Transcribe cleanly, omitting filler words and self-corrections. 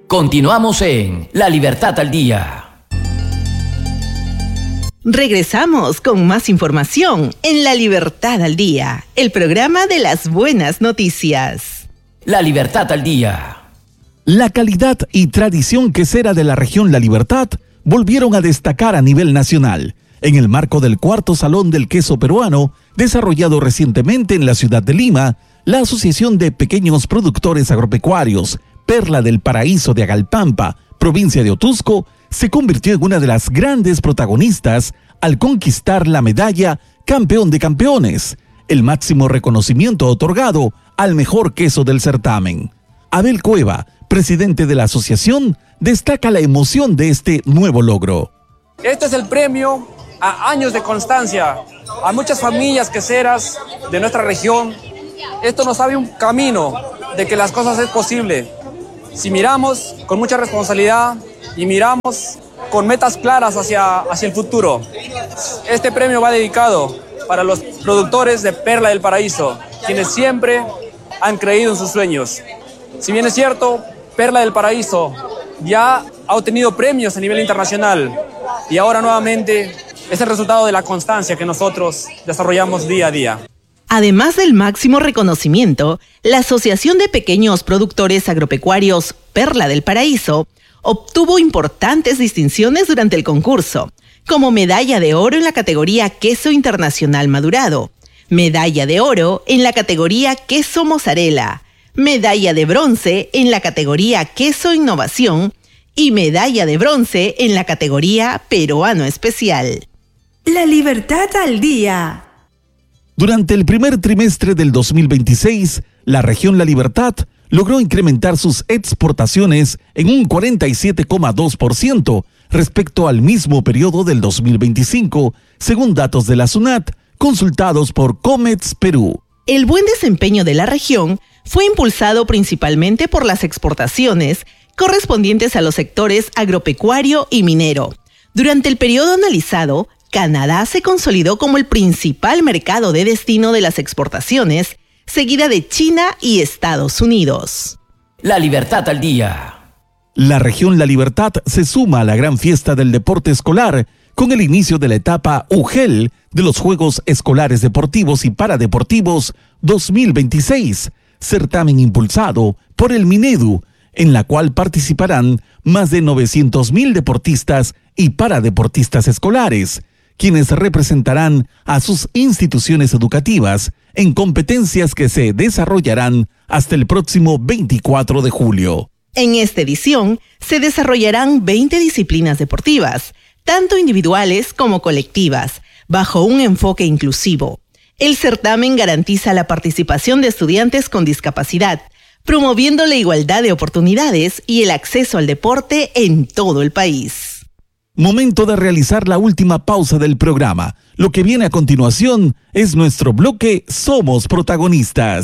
Continuamos en La Libertad al Día. Regresamos con más información en La Libertad al Día, el programa de las buenas noticias. La Libertad al Día. La calidad y tradición quesera de la región La Libertad volvieron a destacar a nivel nacional en el marco del cuarto Salón del Queso Peruano, desarrollado recientemente en la ciudad de Lima. La Asociación de Pequeños Productores Agropecuarios Perla del Paraíso de Agalpampa, provincia de Otuzco, se convirtió en una de las grandes protagonistas al conquistar la medalla Campeón de Campeones, el máximo reconocimiento otorgado al mejor queso del certamen. Abel Cueva, presidente de la asociación, destaca la emoción de este nuevo logro. Este es el premio a años de constancia, a muchas familias queseras de nuestra región. Esto nos abre un camino de que las cosas es posible. Si miramos con mucha responsabilidad y miramos con metas claras hacia el futuro. Este premio va dedicado para los productores de Perla del Paraíso, quienes siempre han creído en sus sueños. Si bien es cierto, Perla del Paraíso ya ha obtenido premios a nivel internacional y ahora nuevamente es el resultado de la constancia que nosotros desarrollamos día a día. Además del máximo reconocimiento, la Asociación de Pequeños Productores Agropecuarios Perla del Paraíso obtuvo importantes distinciones durante el concurso, como medalla de oro en la categoría Queso Internacional Madurado, medalla de oro en la categoría Queso Mozzarella, medalla de bronce en la categoría Queso Innovación y medalla de bronce en la categoría Peruano Especial. La Libertad al Día. Durante el primer trimestre del 2026, la región La Libertad logró incrementar sus exportaciones en un 47,2% respecto al mismo periodo del 2025, según datos de la SUNAT, consultados por Comets Perú. El buen desempeño de la región fue impulsado principalmente por las exportaciones correspondientes a los sectores agropecuario y minero. Durante el periodo analizado, Canadá se consolidó como el principal mercado de destino de las exportaciones, seguida de China y Estados Unidos. La Libertad al Día. La región La Libertad se suma a la gran fiesta del deporte escolar con el inicio de la etapa UGEL de los Juegos Escolares Deportivos y Paradeportivos 2026, certamen impulsado por el Minedu, en la cual participarán más de 900,000 deportistas y paradeportistas escolares, quienes representarán a sus instituciones educativas en competencias que se desarrollarán hasta el próximo 24 de julio. En esta edición se desarrollarán 20 disciplinas deportivas, tanto individuales como colectivas, bajo un enfoque inclusivo. El certamen garantiza la participación de estudiantes con discapacidad, promoviendo la igualdad de oportunidades y el acceso al deporte en todo el país. Momento de realizar la última pausa del programa. Lo que viene a continuación es nuestro bloque Somos Protagonistas.